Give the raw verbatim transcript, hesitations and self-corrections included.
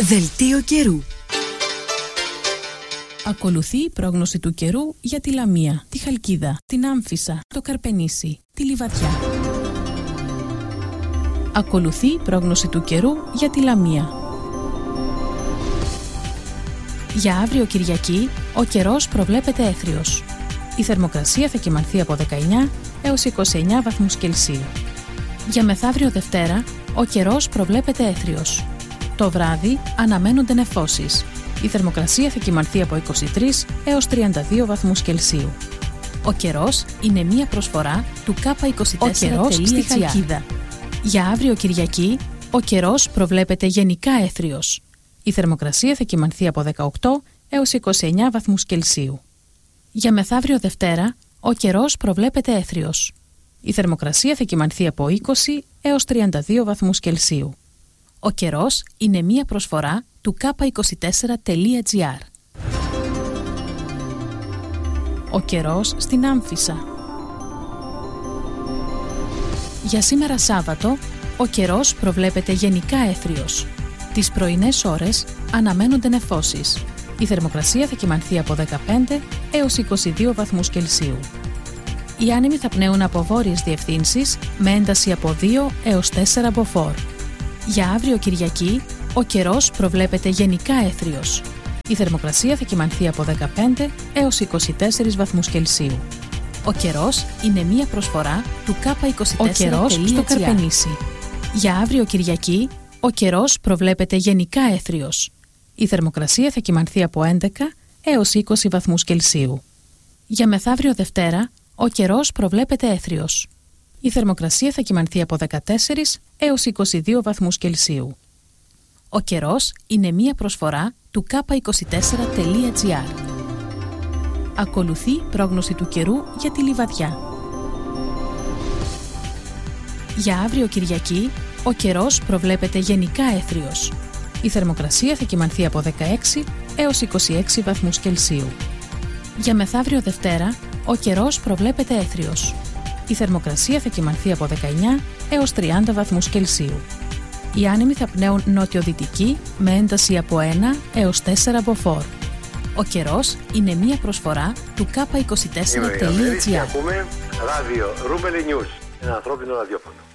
Δελτίο καιρού. Ακολουθεί η πρόγνωση του καιρού για τη Λαμία, τη Χαλκίδα, την Άμφισσα, το Καρπενήσι, τη Λιβαδιά. Ακολουθεί η πρόγνωση του καιρού για τη Λαμία. Για αύριο Κυριακή, ο καιρός προβλέπεται έθριος. Η θερμοκρασία θα κυμανθεί από δεκαεννιά έως είκοσι εννιά βαθμούς Κελσίου. Για μεθαύριο Δευτέρα, ο καιρός προβλέπεται έθριος. Το βράδυ αναμένονται νεφώσεις. Η θερμοκρασία θα κυμανθεί από είκοσι τρεις έως τριάντα δύο βαθμούς Κελσίου. Ο καιρός είναι μία προσφορά του κάπα είκοσι τέσσερα τελεία τζι άρ. Στη Χαλκίδα. Για αύριο Κυριακή, ο καιρός προβλέπεται γενικά έθριος. Η θερμοκρασία θα κυμανθεί από δεκαοκτώ έως είκοσι εννιά βαθμούς Κελσίου. Για μεθαύριο Δευτέρα, ο καιρός προβλέπεται έθριος. Η θερμοκρασία θα κυμανθεί από είκοσι έως τριάντα δύο βαθμούς Κελσίου. Ο καιρός είναι μία προσφορά του κάπα είκοσι τέσσερα τελεία τζι άρ. Ο καιρός στην Άμφισσα. Για σήμερα Σάββατο, ο καιρός προβλέπεται γενικά έθριος. Τις πρωινές ώρες αναμένονται νεφώσεις. Η θερμοκρασία θα κυμανθεί από δεκαπέντε έως είκοσι δύο βαθμούς Κελσίου. Οι άνεμοι θα πνέουν από βόρειες διευθύνσεις με ένταση από δύο έως τέσσερα μποφόρ. Για αύριο Κυριακή, ο καιρός προβλέπεται γενικά έθριος. Η θερμοκρασία θα κυμανθεί από δεκαπέντε έως είκοσι τέσσερα βαθμούς Κελσίου. Ο καιρός είναι μία προσφορά του κάπα είκοσι τέσσερα τελεία τζι άρ. Ο καιρός στο Καρπενήσι. Για αύριο Κυριακή, ο καιρός προβλέπεται γενικά έθριος. Η θερμοκρασία θα κυμανθεί από έντεκα έως είκοσι βαθμούς Κελσίου. Για μεθαύριο Δευτέρα, ο καιρός προβλέπεται έθριος. Η θερμοκρασία θα κυμανθεί από δεκατέσσερα έως είκοσι δύο βαθμούς Κελσίου. Ο καιρός είναι μία προσφορά του κάπα είκοσι τέσσερα τελεία τζι άρ. Ακολουθεί πρόγνωση του καιρού για τη Λιβαδιά. Για αύριο Κυριακή, ο καιρός προβλέπεται γενικά έθριος. Η θερμοκρασία θα κυμανθεί από δεκαέξι έως είκοσι έξι βαθμούς Κελσίου. Για μεθαύριο Δευτέρα, ο καιρός προβλέπεται έθριος. Η θερμοκρασία θα κυμανθεί από δεκαεννιά έως τριάντα βαθμούς Κελσίου. Οι άνεμοι θα πνέουν νότιο-δυτική με ένταση από ένα έως τέσσερα μποφόρ. Ο καιρός είναι μία προσφορά του κάπα είκοσι τέσσερα τελεία τζι άρ. Ακούμε ράδιο Ρούμπελι News, ένα ανθρώπινο ραδιόφωνο.